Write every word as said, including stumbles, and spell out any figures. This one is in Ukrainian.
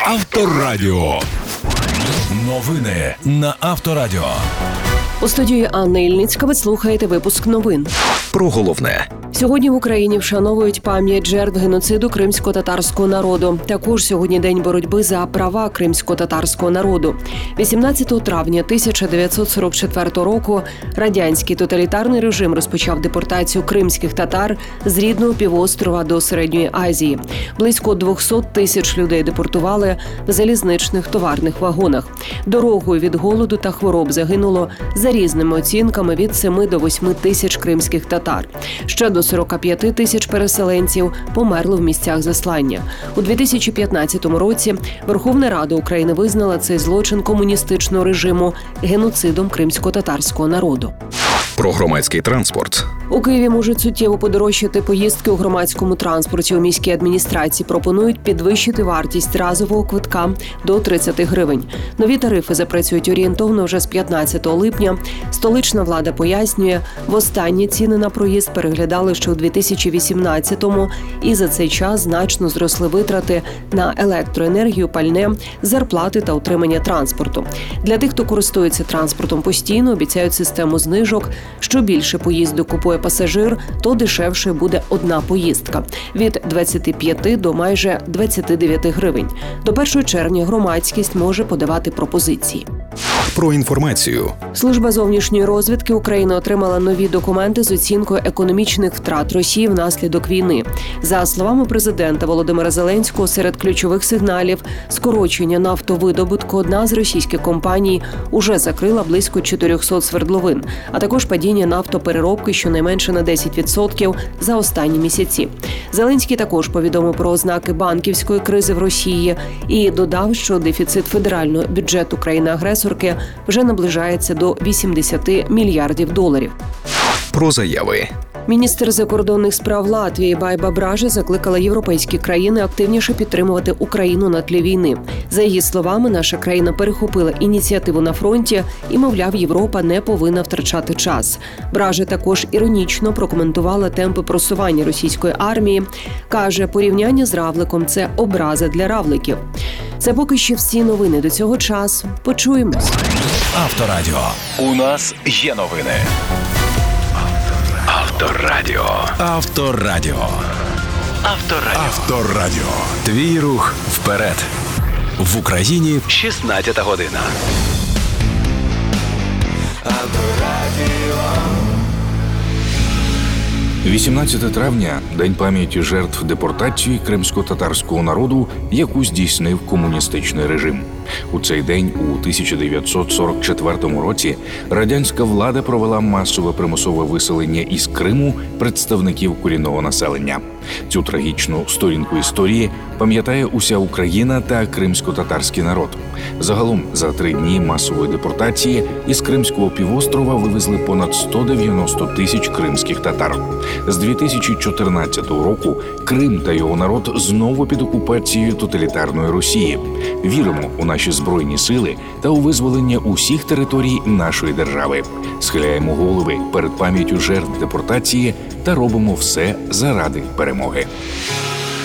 Авторадіо. Новини на Авторадіо. У студії Анна Ільницька ви слухаєте випуск новин. Про головне. Сьогодні в Україні вшановують пам'ять жертв геноциду кримсько-татарського народу. Також сьогодні день боротьби за права кримсько-татарського народу. вісімнадцятого травня тисяча дев'ятсот сорок четвертого року радянський тоталітарний режим розпочав депортацію кримських татар з рідного півострова до Середньої Азії. Близько двісті тисяч людей депортували в залізничних товарних вагонах. Дорогою від голоду та хвороб загинуло, за різними оцінками, від семи до восьми тисяч кримських татар. Ще до сорок п'ять тисяч переселенців померли в місцях заслання. У дві тисячі п'ятнадцятому році Верховна Рада України визнала цей злочин комуністичного режиму геноцидом кримсько-татарського народу. Про громадський транспорт. У Києві можуть суттєво подорожчати поїздки у громадському транспорті. У міській адміністрації пропонують підвищити вартість разового квитка до тридцять гривень. Нові тарифи запрацюють орієнтовно вже з п'ятнадцятого липня. Столична влада пояснює, востаннє ціни на проїзд переглядали ще у дві тисячі вісімнадцятому, і за цей час значно зросли витрати на електроенергію, пальне, зарплати та утримання транспорту. Для тих, хто користується транспортом постійно, обіцяють систему знижок. Що більше поїзду купує пасажир, то дешевше буде одна поїздка – від двадцяти п'яти до майже двадцяти дев'яти гривень. До першого червня громадськість може подавати пропозиції. Про інформацію. Служба зовнішньої розвідки України отримала нові документи з оцінкою економічних втрат Росії внаслідок війни. За словами президента Володимира Зеленського, серед ключових сигналів – скорочення нафтовидобутку. Одна з російських компаній уже закрила близько чотирьохсот свердловин, а також падіння нафтопереробки щонайменше на десять відсотків за останні місяці. Зеленський також повідомив про ознаки банківської кризи в Росії і додав, що дефіцит федерального бюджету країни-агресорки вже наближається до вісімдесяти мільярдів доларів. Про заяви. Міністр закордонних справ Латвії Байба Бража закликала європейські країни активніше підтримувати Україну на тлі війни. За її словами, наша країна перехопила ініціативу на фронті і, мовляв, Європа не повинна втрачати час. Бража також іронічно прокоментувала темпи просування російської армії. Каже, порівняння з равликом – це образа для равликів. Це поки що всі новини до цього часу. Почуємось. Авторадіо. У нас є новини. Авторадіо. Авторадіо. Авторадіо. Авторадіо. Твій рух вперед. В Україні шістнадцята година. Авторадіо. вісімнадцятого травня – День пам'яті жертв депортації кримсько-татарського народу, яку здійснив комуністичний режим. У цей день, у тисяча дев'ятсот сорок четвертому році, радянська влада провела масове примусове виселення із Криму представників корінного населення. Цю трагічну сторінку історії пам'ятає уся Україна та кримсько-татарський народ. Загалом, за три дні масової депортації із Кримського півострова вивезли понад сто дев'яносто тисяч кримських татар. З дві тисячі чотирнадцятого року Крим та його народ знову під окупацією тоталітарної Росії. Віримо у наші Збройні сили та у визволення усіх територій нашої держави. Схиляємо голови перед пам'яттю жертв депортації та робимо все заради перемоги.